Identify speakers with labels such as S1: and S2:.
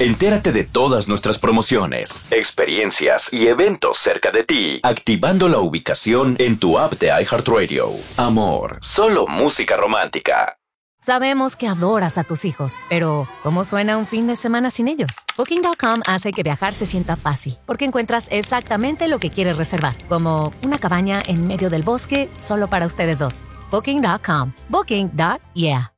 S1: Entérate de todas nuestras promociones, experiencias y eventos cerca de ti, activando la ubicación en tu app de iHeartRadio. Amor, solo música romántica.
S2: Sabemos que adoras a tus hijos, pero ¿cómo suena un fin de semana sin ellos? Booking.com hace que viajar se sienta fácil, porque encuentras exactamente lo que quieres reservar, como una cabaña en medio del bosque solo para ustedes dos. Booking.com. Booking.yeah.